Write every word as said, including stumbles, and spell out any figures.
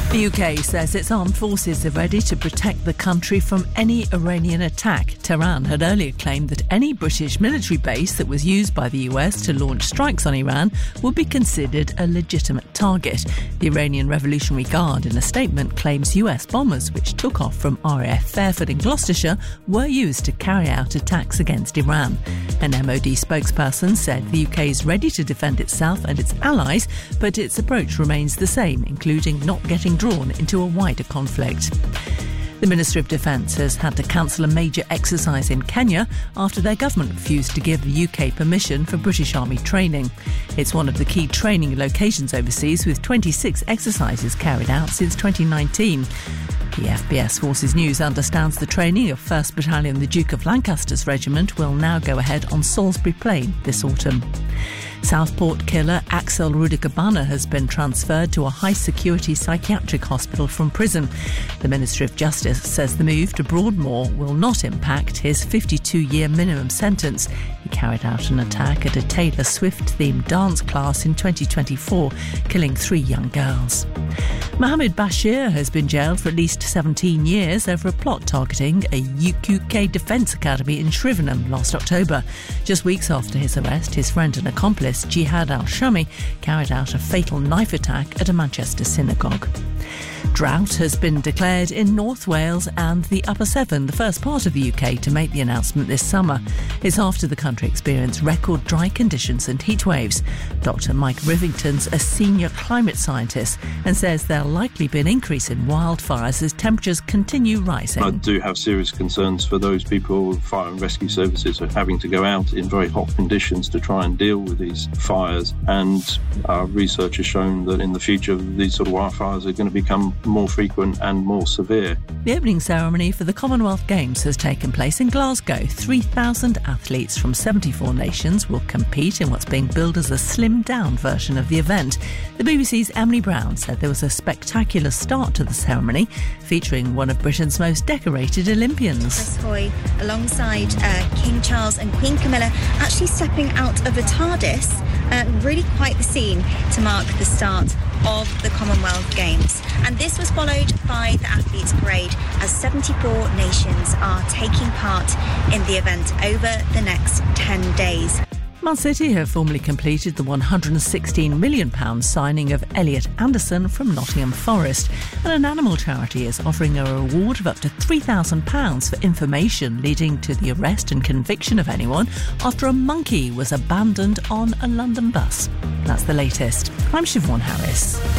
The U K says its armed forces are ready to protect the country from any Iranian attack. Tehran had earlier claimed that any British military base that was used by the U S to launch strikes on Iran would be considered a legitimate target. The Iranian Revolutionary Guard, in a statement, claims U S bombers, which took off from R A F Fairford in Gloucestershire, were used to carry out attacks against Iran. An M O D spokesperson said the U K is ready to defend itself and its allies, but its approach remains the same, including not getting drawn into a wider conflict. The Ministry of Defence has had to cancel a major exercise in Kenya after their government refused to give the U K permission for British Army training. It's one of the key training locations overseas, with twenty-six exercises carried out since twenty nineteen. The F B S Forces News understands the training of first Battalion the Duke of Lancaster's regiment will now go ahead on Salisbury Plain this autumn. Southport killer Axel Rudikabana has been transferred to a high-security psychiatric hospital from prison. The Ministry of Justice says the move to Broadmoor will not impact his fifty-two-year minimum sentence. He carried out an attack at a Taylor Swift-themed dance class in twenty twenty-four, killing three young girls. Mohammed Bashir has been jailed for at least seventeen years over a plot targeting a U K Defence Academy in Shrivenham last October. Just weeks after his arrest, his friend and accomplice Jihad al-Shami carried out a fatal knife attack at a Manchester synagogue. Drought has been declared in North Wales and the Upper Severn, the first part of the U K to make the announcement this summer. It's after the country experienced record dry conditions and heat waves. Doctor Mike Rivington's a senior climate scientist and says there'll likely be an increase in wildfires as temperatures continue rising. I do have serious concerns for those people. Fire and rescue services are having to go out in very hot conditions to try and deal with these fires, and our research has shown that in the future these sort of wildfires are going to become more frequent and more severe. The opening ceremony for the Commonwealth Games has taken place in Glasgow. three thousand athletes from seventy-four nations will compete in what's being billed as a slimmed-down version of the event. The B B C's Emily Brown said there was a spectacular start to the ceremony, featuring one of Britain's most decorated Olympians. Chris Hoy, alongside uh, King Charles and Queen Camilla, actually stepping out of the TARDIS. Uh, really quite the scene to mark the start of the Commonwealth Games. And this was followed by the athletes' parade, as seventy-four nations are taking part in the event over the next ten days. Man City have formally completed the one hundred sixteen million pounds signing of Elliot Anderson from Nottingham Forest. And an animal charity is offering a reward of up to three thousand pounds for information leading to the arrest and conviction of anyone after a monkey was abandoned on a London bus. That's the latest. I'm Siobhan Harris.